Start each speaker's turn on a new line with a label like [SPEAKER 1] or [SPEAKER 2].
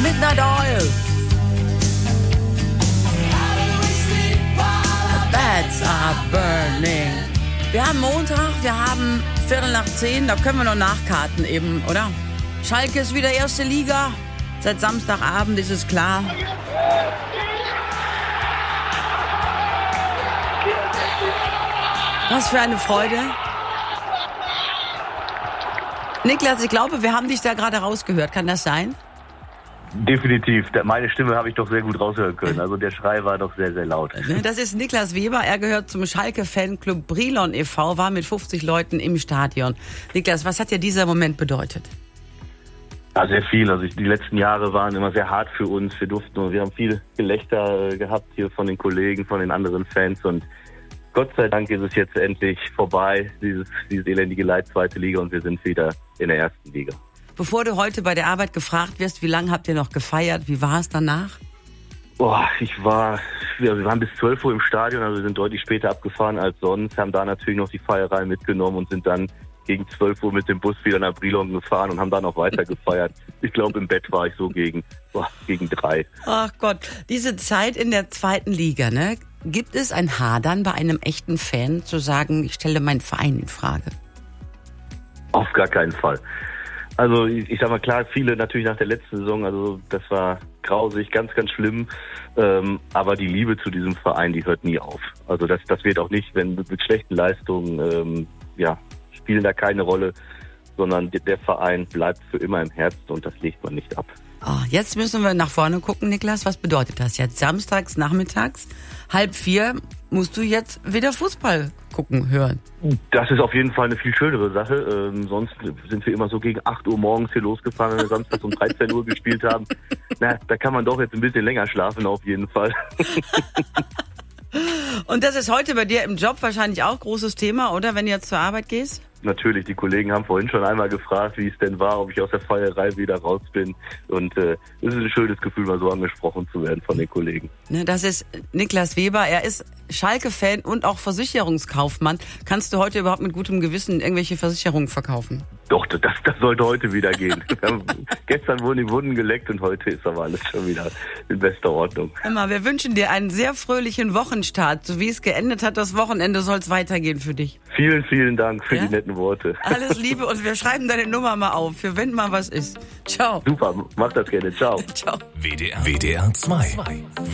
[SPEAKER 1] Midnight Oil. The beds are burning. Wir haben Montag, wir haben 9:15, da können wir noch nachkarten eben, oder? Schalke ist wieder erste Liga. Seit Samstagabend ist es klar. Was für eine Freude. Niklas, ich glaube, wir haben dich da gerade rausgehört. Kann das sein?
[SPEAKER 2] Definitiv. Meine Stimme habe ich doch sehr gut raushören können. Also der Schrei war doch sehr, sehr laut.
[SPEAKER 1] Das ist Niklas Weber. Er gehört zum Schalke-Fanclub Brilon e.V., war mit 50 Leuten im Stadion. Niklas, was hat dir dieser Moment bedeutet?
[SPEAKER 2] Ja, sehr viel. Also die letzten Jahre waren immer sehr hart für uns. Wir haben viel Gelächter gehabt hier von den Kollegen, von den anderen Fans und Gott sei Dank ist es jetzt endlich vorbei, dieses elendige Leid, zweite Liga, und wir sind wieder in der ersten Liga.
[SPEAKER 1] Bevor du heute bei der Arbeit gefragt wirst, wie lange habt ihr noch gefeiert? Wie war es danach?
[SPEAKER 2] Wir waren bis 12 Uhr im Stadion, also wir sind deutlich später abgefahren als sonst, haben da natürlich noch die Feierei mitgenommen und sind dann gegen 12 Uhr mit dem Bus wieder nach Brilon gefahren und haben dann noch weiter gefeiert. Ich glaube, im Bett war ich so gegen 3.
[SPEAKER 1] Ach Gott, diese Zeit in der zweiten Liga, ne? Gibt es ein Hadern bei einem echten Fan, zu sagen, ich stelle meinen Verein in Frage?
[SPEAKER 2] Auf gar keinen Fall. Also ich sag mal, klar, viele natürlich nach der letzten Saison, also das war grausig, ganz, ganz schlimm. Aber die Liebe zu diesem Verein, die hört nie auf. Also das wird auch nicht, wenn mit schlechten Leistungen, spielen da keine Rolle, sondern der Verein bleibt für immer im Herzen und das legt man nicht ab.
[SPEAKER 1] Oh, jetzt müssen wir nach vorne gucken, Niklas. Was bedeutet das jetzt? Samstags, nachmittags, 3:30 musst du jetzt wieder Fußball gucken, hören.
[SPEAKER 2] Das ist auf jeden Fall eine viel schönere Sache. Sonst sind wir immer so gegen 8 Uhr morgens hier losgefahren, wenn wir samstags um 13 Uhr gespielt haben. Na, da kann man doch jetzt ein bisschen länger schlafen, auf jeden Fall.
[SPEAKER 1] Und das ist heute bei dir im Job wahrscheinlich auch großes Thema, oder? Wenn du jetzt zur Arbeit gehst?
[SPEAKER 2] Natürlich, die Kollegen haben vorhin schon einmal gefragt, wie es denn war, ob ich aus der Feierei wieder raus bin. Und es ist ein schönes Gefühl, mal so angesprochen zu werden von den Kollegen.
[SPEAKER 1] Das ist Niklas Weber. Er ist Schalke-Fan und auch Versicherungskaufmann. Kannst du heute überhaupt mit gutem Gewissen irgendwelche Versicherungen verkaufen?
[SPEAKER 2] Doch, das sollte heute wieder gehen. Gestern wurden die Wunden geleckt und heute ist aber alles schon wieder in bester Ordnung.
[SPEAKER 1] Emma, wir wünschen dir einen sehr fröhlichen Wochenstart. So wie es geendet hat, das Wochenende soll es weitergehen für dich.
[SPEAKER 2] Vielen, vielen Dank für die netten Worte.
[SPEAKER 1] Alles Liebe und wir schreiben deine Nummer mal auf, für wenn mal was ist. Ciao.
[SPEAKER 2] Super, mach das gerne. Ciao.
[SPEAKER 1] Ciao.
[SPEAKER 3] WDR 2.